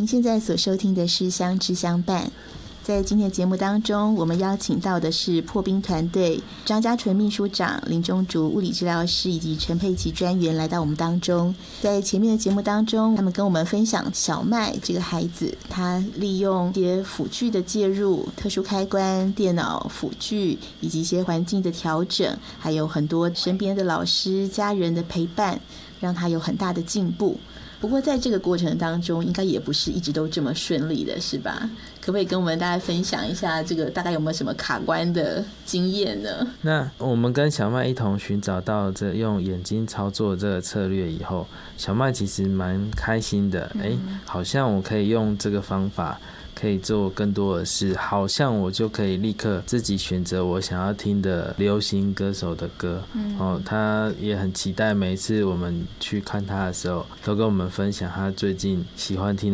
您现在所收听的是相知相伴。在今天的节目当中，我们邀请到的是破冰团队张家纯秘书长、林中竹物理治疗师以及陈佩琪专员来到我们当中。在前面的节目当中，他们跟我们分享小麦这个孩子，他利用一些辅具的介入、特殊开关、电脑辅具以及一些环境的调整，还有很多身边的老师、家人的陪伴，让他有很大的进步。不过在这个过程当中应该也不是一直都这么顺利的，是吧？可不可以跟我们大家分享一下这个大概有没有什么卡关的经验呢？ 那我们跟小麦一同寻找到这用眼睛操作这个策略以后，小麦其实蛮开心的，好像我可以用这个方法可以做更多的事，好像我就可以立刻自己选择我想要听的流行歌手的歌。他也很期待每一次我们去看他的时候，都跟我们分享他最近喜欢听